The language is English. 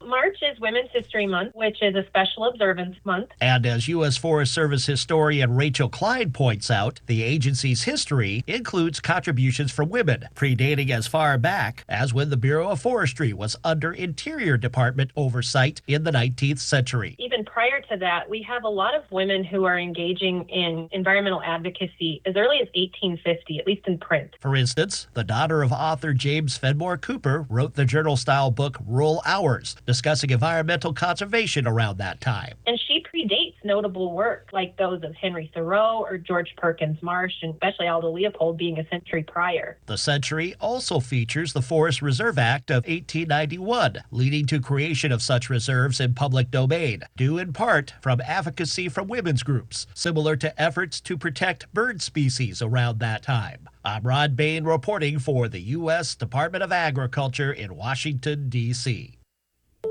March is Women's History Month, which is a special observance month. And as U.S. Forest Service historian Rachel Klein points out, the agency's history includes contributions from women, predating as far back as when the Bureau of Forestry was under Interior Department oversight in the 19th century. Even prior to that, we have a lot of women who are engaging in environmental advocacy as early as 1850, at least in print. For instance, the daughter of author James Fenimore Cooper wrote the journal-style book Rural Hours, discussing environmental conservation around that time. And she predates notable work like those of Henry Thoreau or George Perkins Marsh, and especially Aldo Leopold being a century prior. The century also features the Forest Reserve Act of 1891, leading to creation of such reserves in public domain, due in part from advocacy from women's groups, similar to efforts to protect bird species around that time. I'm Rod Bain reporting for the U.S. Department of Agriculture in Washington, D.C.